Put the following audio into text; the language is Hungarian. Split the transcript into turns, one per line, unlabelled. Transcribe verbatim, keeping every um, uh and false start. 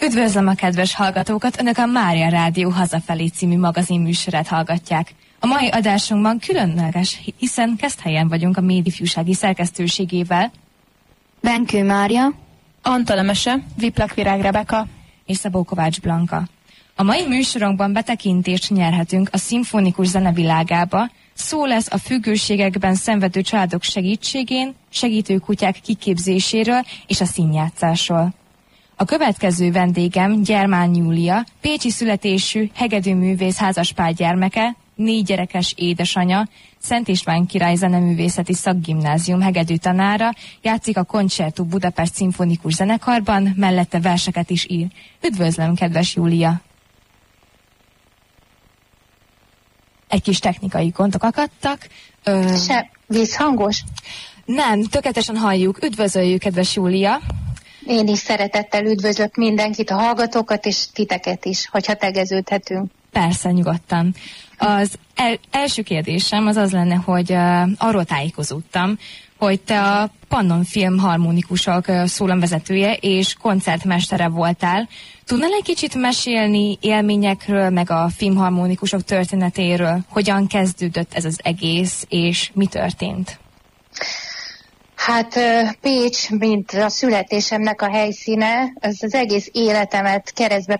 Üdvözlöm a kedves hallgatókat! Önök a Mária Rádió Hazafelé című magazin műsorát hallgatják. A mai adásunkban különleges, hiszen Keszthelyen vagyunk a médiafjúsági szerkesztőségével.
Benkő Mária,
Antal Emese, Viplak Virág Rebeka
és Szabó Kovács Blanka. A mai műsorunkban betekintést nyerhetünk a szimfonikus zene világába. Szó lesz a függőségekben szenvedő családok segítségén, segítő kutyák kiképzéséről és a színjátszásról. A következő vendégem Gyermán Júlia, pécsi születésű hegedűművész házaspár gyermeke, négy gyerekes édesanya, Szent István Király Zeneművészeti Szakgimnázium hegedű tanára, játszik a Concerto Budapest Szimfonikus Zenekarban, mellette verseket is ír. Üdvözlöm, kedves Júlia! Egy kis technikai gondok akadtak. Ö...
Se vízhangos?
Nem, tökéletesen halljuk. Üdvözöljük, kedves Júlia!
Én is szeretettel üdvözlök mindenkit, a hallgatókat és titeket is, hogyha tegeződhetünk.
Persze, nyugodtan. Az el, első kérdésem az az lenne, hogy uh, arról tájékozódtam, hogy te a Pannon Filmharmonikusok uh, szólamvezetője és koncertmestere voltál. Tudnál egy kicsit mesélni élményekről, meg a filmharmonikusok történetéről? Hogyan kezdődött ez az egész, és mi történt?
Hát Pécs, mint a születésemnek a helyszíne, az az egész életemet keresztbe